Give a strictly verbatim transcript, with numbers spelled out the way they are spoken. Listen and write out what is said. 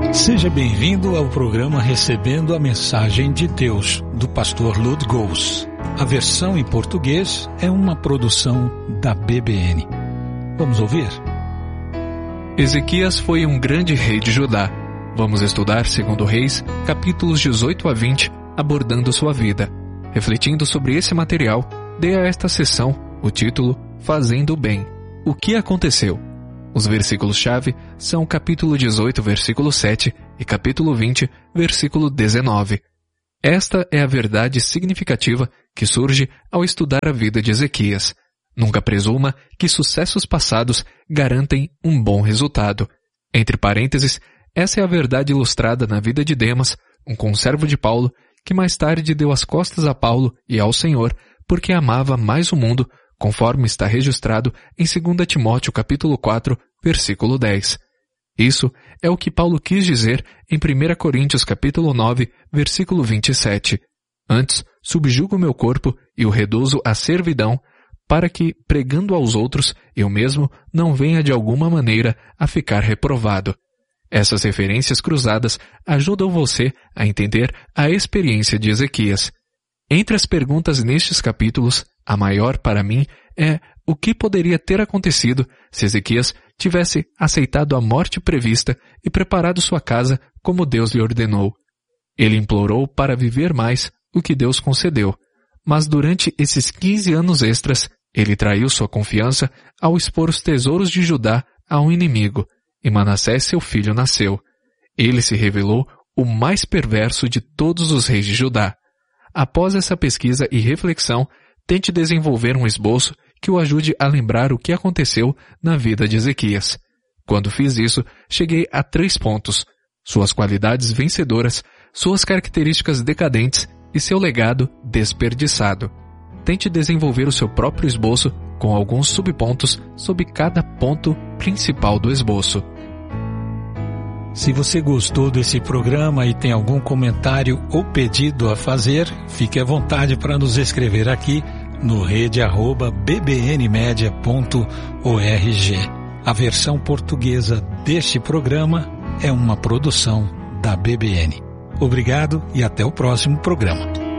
Seja bem-vindo ao programa Recebendo a Mensagem de Deus, do pastor Lud Gous. A versão em português é uma produção da B B N. Vamos ouvir? Ezequias foi um grande rei de Judá. Vamos estudar segundo Reis, capítulos dezoito a vinte, abordando sua vida. Refletindo sobre esse material, dê a esta sessão o título Fazendo o Bem. O que aconteceu? Os versículos-chave são capítulo dezoito, versículo sete e capítulo vinte, versículo dezenove. Esta é a verdade significativa que surge ao estudar a vida de Ezequias. Nunca presuma que sucessos passados garantem um bom resultado. Entre parênteses, essa é a verdade ilustrada na vida de Demas, um conservo de Paulo, que mais tarde deu as costas a Paulo e ao Senhor porque amava mais o mundo, conforme está registrado em dois Timóteo capítulo quatro, versículo dez. Isso é o que Paulo quis dizer em primeira Coríntios capítulo nove, versículo vinte e sete. Antes, subjugo o meu corpo e o reduzo à servidão, para que, pregando aos outros, eu mesmo não venha de alguma maneira a ficar reprovado. Essas referências cruzadas ajudam você a entender a experiência de Ezequias. Entre as perguntas nestes capítulos, a maior para mim é o que poderia ter acontecido se Ezequias tivesse aceitado a morte prevista e preparado sua casa como Deus lhe ordenou. Ele implorou para viver mais, o que Deus concedeu, mas durante esses quinze anos extras, ele traiu sua confiança ao expor os tesouros de Judá a um inimigo, e Manassés seu filho nasceu. Ele se revelou o mais perverso de todos os reis de Judá. Após essa pesquisa e reflexão, tente desenvolver um esboço que o ajude a lembrar o que aconteceu na vida de Ezequias. Quando fiz isso, cheguei a três pontos: suas qualidades vencedoras, suas características decadentes e seu legado desperdiçado. Tente desenvolver o seu próprio esboço com alguns subpontos sobre cada ponto principal do esboço. Se você gostou desse programa e tem algum comentário ou pedido a fazer, fique à vontade para nos escrever aqui no rede arroba b b n media ponto org. A versão portuguesa deste programa é uma produção da B B N. Obrigado e até o próximo programa.